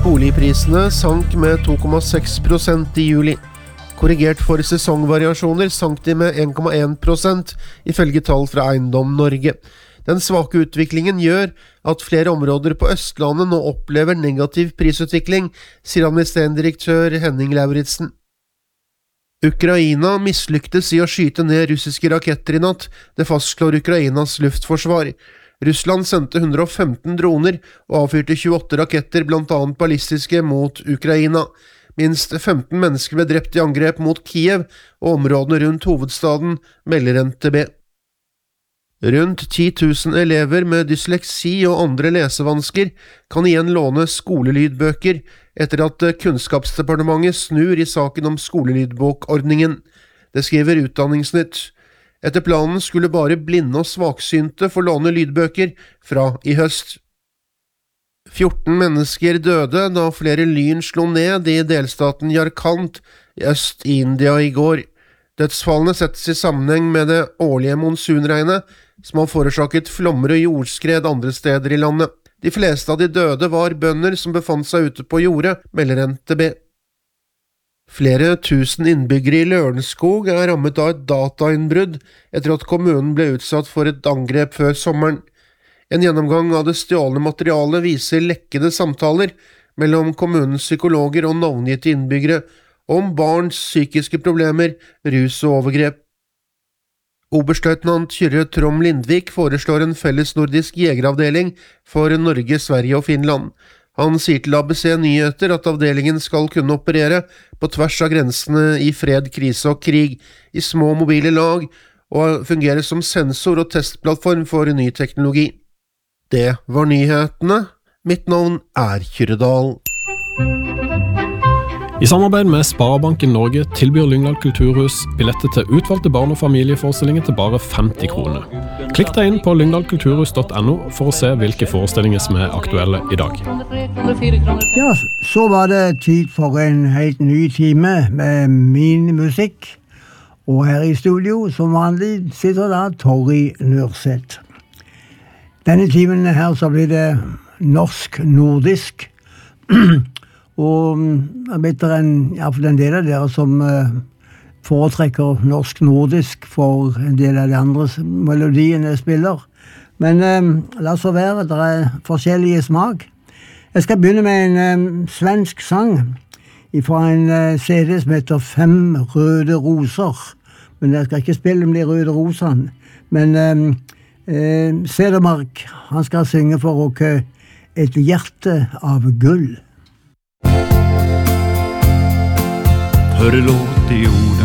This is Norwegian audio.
Boligprisene sank med 2,6% i juli. Korrigert for sesongvariasjoner sank de med 1,1% ifølge tall fra Eiendom Norge. Den svake utviklingen gjør at flere områder på Østlandet nå opplever negativ prisutvikling, sier administrerende direktør Henning Lauritsen. Ukraina mislyktes i å skyte ned russiske raketter i natt, det fastslår Ukrainas luftforsvar. Russland sendte 115 droner og avfyrte 28 raketter, blant annet ballistiske, mot Ukraina. Minst 15 mennesker ble drept i angrep mot Kiev og områdene rundt hovedstaden, melder NTB. Rundt 10 000 elever med dysleksi og andre lesevansker kan igjen låne skolelydbøker etter at Kunnskapsdepartementet snur i saken om skolelydbokordningen. Det skriver Utdanningsnytt. Etter planen skulle bare blinde og svaksynte få låne lydbøker fra i høst. 14 mennesker døde da flere lyn slo ned i delstaten Jharkhand i øst i India i går. Dødsfallene settes i sammenheng med det årlige monsunregnet, som har forårsaket flommer og jordskred andre steder i landet. De fleste av de døde var bønder som befant seg ute på jordet, melder NTB. Flere tusen innbyggere i Lørenskog er rammet av et datainnbrudd etter at kommunen ble utsatt for et angrep før sommeren. En gjennomgang av det stjålne materialet viser lekkede samtaler mellom kommunens psykologer og navngitte innbyggere om barns psykiske problemer, rus og overgrep. Oberstløytnant Kyrre Trom Lindvik foreslår en felles nordisk jegeravdeling for Norge, Sverige og Finland. Han sier til ABC Nyheter at avdelingen skal kunne operere på tvers av grensene i fred, krise og krig, i små mobile lag, og fungere som sensor og testplattform for ny teknologi. Det var nyhetene. Mitt navn er Kyrre Dahl. I samarbeid med Sparebanken Norge tilbyr Lyngdal Kulturhus billetter til utvalgte barn- og familieforestillinger til bare 50 kroner. Klikk deg inn på lyngdalkulturhus.no for å se hvilke forestillinger som er aktuelle i dag. Ja, så var det tid for en helt ny time med min musikk. Og her i studio, som vanlig, sitter da Torri Nørseth. Denne timen her så blir det norsk-nordisk. Og jeg vet det er en del av dere som foretrekker norsk-nordisk for en del av de andre melodiene jeg spiller. Men la oss være, det er forskjellige smak. Jeg skal begynne med en svensk sang fra en CD som heter 5 røde roser. Men jeg skal ikke spille om de røde rosene. Men Cedermark, han skal synge for dere Et hjerte av gull. Hör det låt i jorden